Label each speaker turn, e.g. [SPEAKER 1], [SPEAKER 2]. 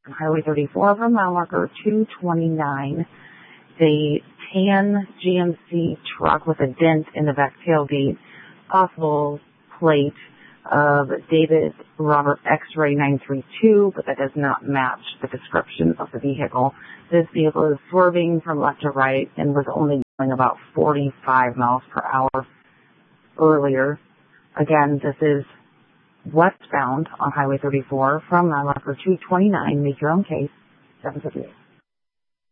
[SPEAKER 1] On Highway 34 from mile marker 229, the tan GMC truck with a dent in the back tailgate, possible plate of David Robert X-Ray 932, but that does not match the description of the vehicle. This vehicle is swerving from left to right and was only going about 45 miles per hour earlier. Again, this is westbound on Highway 34 from mile marker 229. Make your own case. 758.